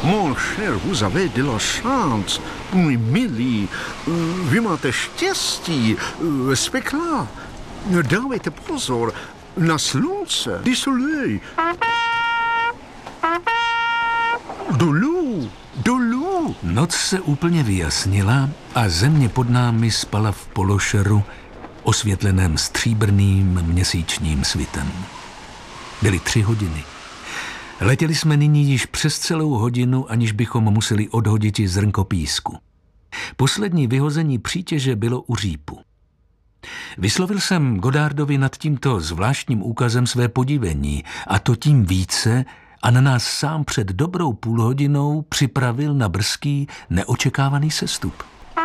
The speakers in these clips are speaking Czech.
Mon cher, vous avez de la chance. Můj milý, vy máte štěstí. Spekla. Dávejte pozor na slunce. Du soleil. Dolů. Noc se úplně vyjasnila a země pod námi spala v pološeru, osvětleném stříbrným měsíčním svitem. Byly 3 hodiny. Letěli jsme nyní již přes celou hodinu, aniž bychom museli odhodit i zrnko písku. Poslední vyhození přítěže bylo u řípu. Vyslovil jsem Goddardovi nad tímto zvláštním úkazem své podivení, a to tím více, a na nás sám před dobrou půlhodinou připravil na brzký, neočekávaný sestup.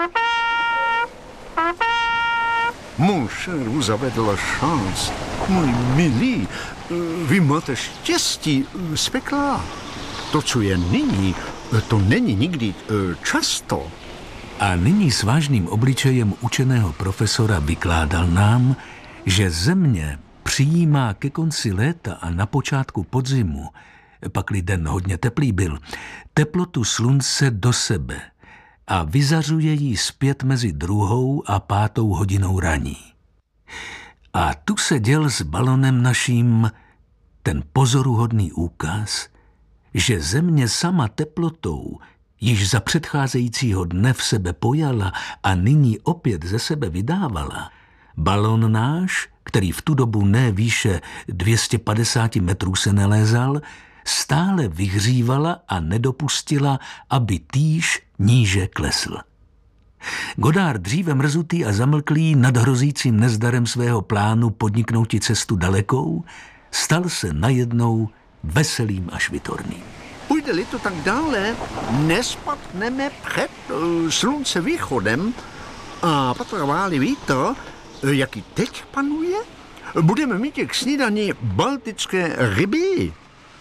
Mon cher, vous avez de la chance. Můj milý, vy máte štěstí. Spekla. To, co je nyní, to není nikdy často. A nyní s vážným obličejem učeného profesora vykládal nám, že země přijímá ke konci léta a na počátku podzimu, pakli den hodně teplý byl, teplotu slunce do sebe a vyzařuje ji zpět mezi 2. a 5. hodinou raní. A tu se děl s balonem naším ten pozoruhodný úkaz, že země sama teplotou již za předcházejícího dne v sebe pojala a nyní opět ze sebe vydávala, balon náš, který v tu dobu ne výše 250 metrů se nelézal, stále vyhřívala a nedopustila, aby týž níže klesl. Goddard, dříve mrzutý a zamlklý nad hrozícím nezdarem svého plánu podniknouti cestu dalekou, stal se najednou veselým a švitorným. Půjde-li to tak dále, nespadneme před slunce východem a potrvá-li vítr, jaký teď panuje, budeme mít k snídani baltické ryby.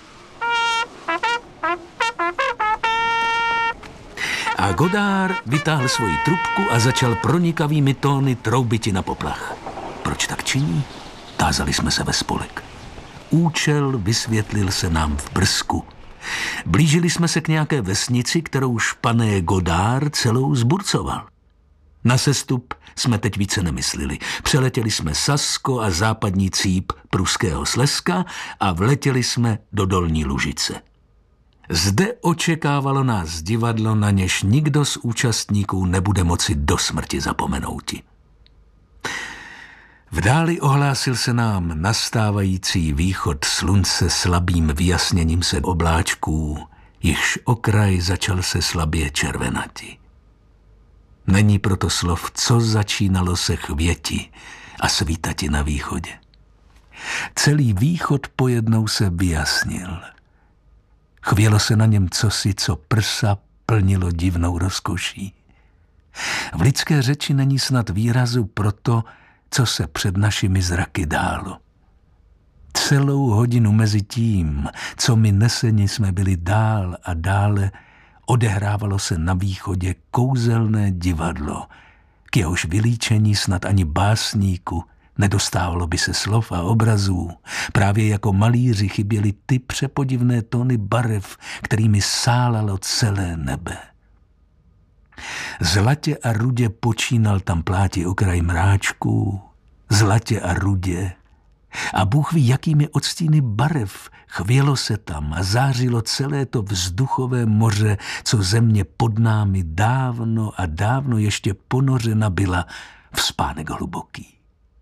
A Goddard vytáhl svoji trubku a začal pronikavými tóny troubiti na poplach. Proč tak činí? Tázali jsme se ve spolek. Účel vysvětlil se nám v brzku. Blížili jsme se k nějaké vesnici, kterou špané Goddard celou zburcoval. Na sestup jsme teď více nemysleli. Přeletěli jsme Sasko a západní cíp pruského Slezska a vletěli jsme do Dolní Lužice. Zde očekávalo nás divadlo, na něž nikdo z účastníků nebude moci do smrti zapomenouti. V dáli ohlásil se nám nastávající východ slunce slabým vyjasněním se obláčků, jichž okraj začal se slabě červenati. Není proto slov, co začínalo se chvěti a svítati na východě. Celý východ pojednou se vyjasnil. Chvělo se na něm cosi, co prsa plnilo divnou rozkoší. V lidské řeči není snad výrazu pro to, co se před našimi zraky dálo. Celou hodinu mezi tím, co my neseni jsme byli dál a dále, odehrávalo se na východě kouzelné divadlo, k jehož vylíčení snad ani básníku nedostávalo by se slov a obrazů. Právě jako malíři chyběly ty přepodivné tóny barev, kterými sálalo celé nebe. Zlatě a rudě počínal tam pláti okraj mráčků, zlatě a rudě. A Bůh ví, jakými odstíny barev chvělo se tam a zářilo celé to vzduchové moře, co země pod námi dávno a dávno ještě ponořena byla v spánek hluboký.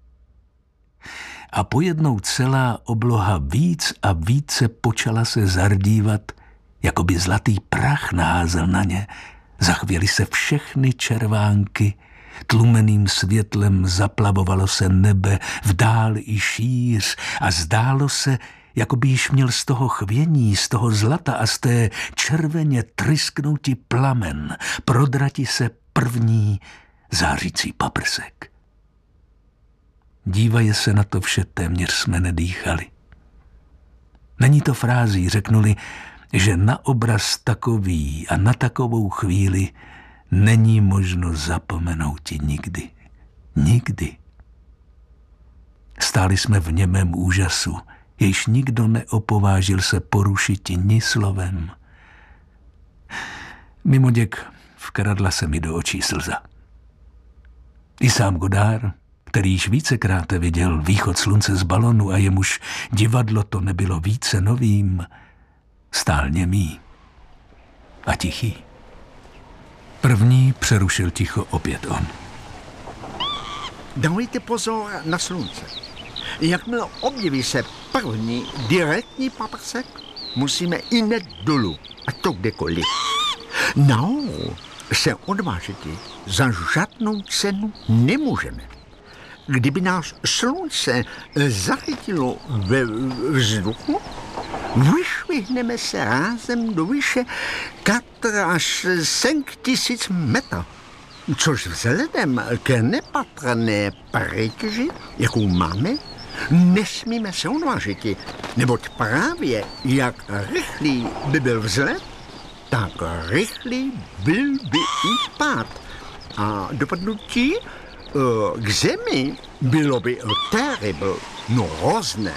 A pojednou celá obloha víc a více počala se zardívat, jako by zlatý prach naházel na ně. Zachvěly se všechny červánky, tlumeným světlem zaplavovalo se nebe, v dáli i šíř a zdálo se, jako by již měl z toho chvění, z toho zlata a z té červeně trysknouti plamen, prodrati se první zářící paprsek. Dívaje se na to vše, téměř jsme nedýchali. Není to frází, řeknuli, že na obraz takový a na takovou chvíli není možno zapomenouti nikdy. Nikdy. Stáli jsme v němém úžasu, jejž nikdo neopovážil se porušiti ni slovem. Mimoděk vkradla se mi do očí slza. I sám Godard, který již vícekrát viděl východ slunce z balonu a jemuž divadlo to nebylo více novým, stál němý a tichý. První přerušil ticho opět on. Dávejte pozor na slunce. Jakmile objeví se první direktní paprsek, musíme i hned dolů, a to kdekoliv. Nahoru se odvážet za žádnou cenu nemůžeme. Kdyby nás slunce zachytilo ve vzduchu, vyšvihneme se rázem do výše 4 až 5 tisíc metrů, což vzhledem k nepatrné prýtěži, jakou máme, nesmíme se odvážit, neboť právě jak rychlý by byl vzlet, tak rychlý byl by i pád. A dopadnutí k zemi bylo by terrible, no hrozné.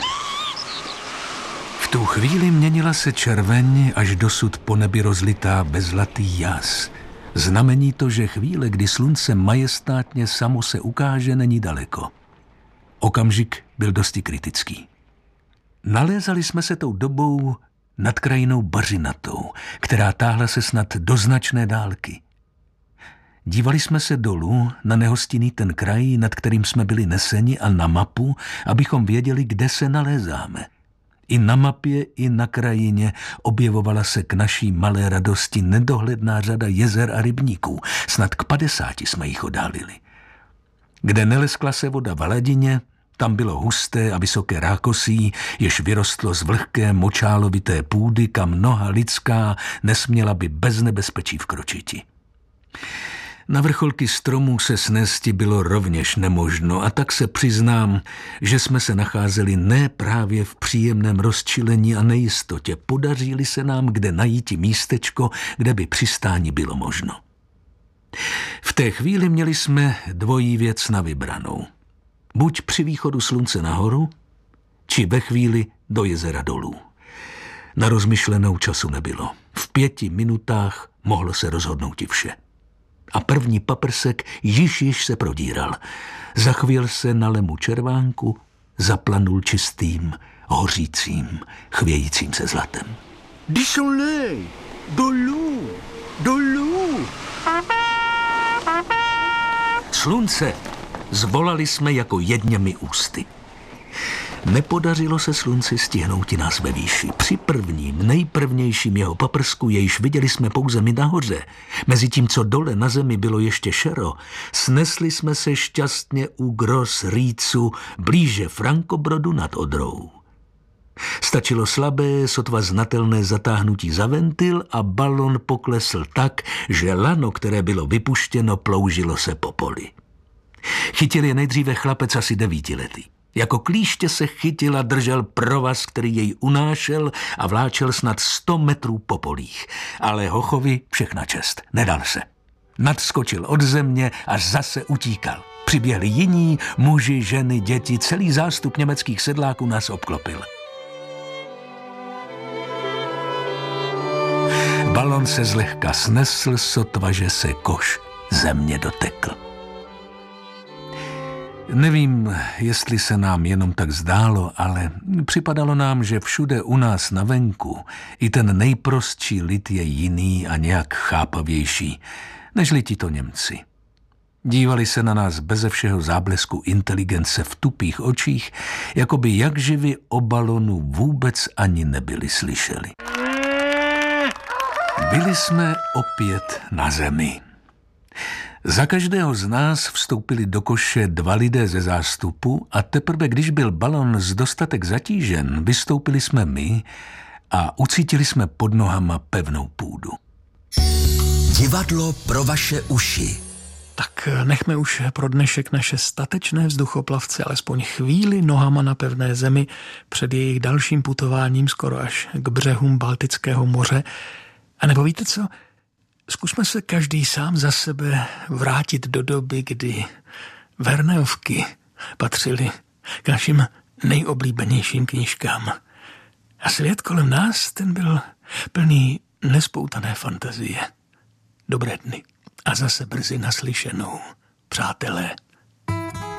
V tu chvíli měnila se červeň až dosud po nebi rozlitá bezlatý jas. Znamení to, že chvíle, kdy slunce majestátně samo se ukáže, není daleko. Okamžik byl dosti kritický. Nalézali jsme se tou dobou nad krajinou bařinatou, která táhla se snad do značné dálky. Dívali jsme se dolů na nehostinný ten kraj, nad kterým jsme byli neseni, a na mapu, abychom věděli, kde se nalézáme. I na mapě, i na krajině objevovala se k naší malé radosti nedohledná řada jezer a rybníků. Snad k 50 jsme jich odálili. Kde neleskla se voda v hladině, tam bylo husté a vysoké rákosí, jež vyrostlo z vlhké močálovité půdy, kam noha lidská nesměla by bez nebezpečí vkročiti. Na vrcholky stromů se snesti bylo rovněž nemožno, a tak se přiznám, že jsme se nacházeli ne právě v příjemném rozčilení a nejistotě. Podaří-li se nám kde najít místečko, kde by přistání bylo možno. V té chvíli měli jsme dvojí věc na vybranou. Buď při východu slunce nahoru, či ve chvíli do jezera dolů. Na rozmyšlenou času nebylo. V 5 minutách mohlo se rozhodnout i vše. A první paprsek již se prodíral. Zachvěl se na lemu červánku, zaplanul čistým, hořícím, chvějícím se zlatem. Du soleil, dolů, dolů. Slunce, zvolali jsme jako jedněmi ústy. Nepodařilo se slunci stihnout nás ve výši. Při prvním, nejprvnějším jeho paprsku, jejíž viděli jsme pouze my nahoře, mezi tím, co dole na zemi bylo ještě šero, snesli jsme se šťastně u Gros Rýcu blíže Frankobrodu nad Odrou. Stačilo slabé, sotva znatelné zatáhnutí za ventil a balon poklesl tak, že lano, které bylo vypuštěno, ploužilo se po poli. Chytil je nejdříve chlapec asi 9letý. Jako klíště se chytil a držel provaz, který jej unášel a vláčel snad 100 metrů po polích. Ale hochovi všechna čest, nedal se. Nadskočil od země a zase utíkal. Přiběhli jiní, muži, ženy, děti, celý zástup německých sedláků nás obklopil. Balon se zlehka snesl, sotva že se koš země dotekl. Nevím, jestli se nám jenom tak zdálo, ale připadalo nám, že všude u nás na venku i ten nejprostší lid je jiný a nějak chápavější, nežli tito Němci. Dívali se na nás beze všeho záblesku inteligence v tupých očích, jako by jak živi o balonu vůbec ani nebyli slyšeli. Byli jsme opět na zemi. Za každého z nás vstoupili do koše 2 lidé ze zástupu a teprve, když byl balon z dostatek zatížen, vystoupili jsme my a ucítili jsme pod nohama pevnou půdu. Divadlo pro vaše uši. Tak nechme už pro dnešek naše statečné vzduchoplavce alespoň chvíli nohama na pevné zemi před jejich dalším putováním skoro až k břehům Baltického moře. A nebo víte co? Zkusme se každý sám za sebe vrátit do doby, kdy Verneovky patřily k našim nejoblíbenějším knížkám. A svět kolem nás, ten byl plný nespoutané fantazie. Dobré dny a zase brzy naslyšenou, přátelé.